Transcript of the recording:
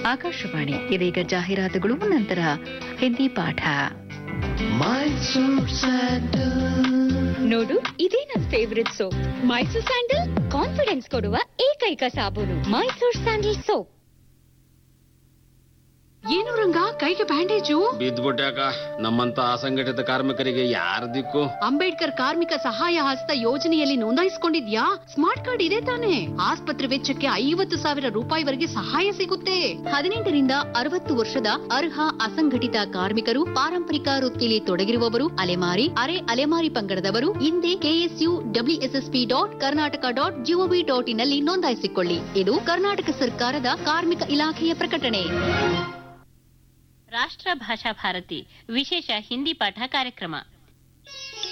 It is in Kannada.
ಆಕಾಶವಾಣಿ ಇದೀಗ ಜಾಹೀರಾತುಗಳು, ನಂತರ ಹಿಂದಿ ಪಾಠ. ನೋಡು, ಇದೇ ನನ್ favourite soap. Mysore sandal confidence ಕೊಡುವ ಏಕೈಕ ಸಾಬೂನು. Mysore sandal soap. ಏನು ರಂಗ, ಕೈಗೆ ಬ್ಯಾಂಡೇಜು? ಬಿದ್ದ್ಬಿಟ್ಟಾಕ. ನಮ್ಮಂತ ಅಸಂಘಟಿತ ಕಾರ್ಮಿಕರಿಗೆ ಯಾರ ದಿಕ್ಕು? ಅಂಬೇಡ್ಕರ್ ಕಾರ್ಮಿಕ ಸಹಾಯ ಹಸ್ತ ಯೋಜನೆಯಲ್ಲಿ ನೋಂದಾಯಿಸಿಕೊಂಡಿದ್ಯಾ? ಸ್ಮಾರ್ಟ್ ಕಾರ್ಡ್ ಇದೆ ತಾನೆ? ಆಸ್ಪತ್ರೆ ವೆಚ್ಚಕ್ಕೆ 50,000 ರೂಪಾಯಿವರೆಗೆ ಸಹಾಯ ಸಿಗುತ್ತೆ. 18ರಿಂದ 60 ವರ್ಷದ ಅರ್ಹ ಅಸಂಘಟಿತ ಕಾರ್ಮಿಕರು, ಪಾರಂಪರಿಕ ವೃತ್ತಿಯಲ್ಲಿ ತೊಡಗಿರುವವರು, ಅಲೆಮಾರಿ, ಅರೆ ಅಲೆಮಾರಿ ಪಂಗಡದವರು ಹಿಂದೆ KSUWSSP.Karnataka.gov.in ನಲ್ಲಿ ನೋಂದಾಯಿಸಿಕೊಳ್ಳಿ. ಇದು ಕರ್ನಾಟಕ ಸರ್ಕಾರದ ಕಾರ್ಮಿಕ ಇಲಾಖೆಯ ಪ್ರಕಟಣೆ. ರಾಷ್ಟ್ರ ಭಾಷಾ ಭಾರತಿ ವಿಶೇಷ ಹಿಂದಿ ಪಾಠ ಕಾರ್ಯಕ್ರಮ.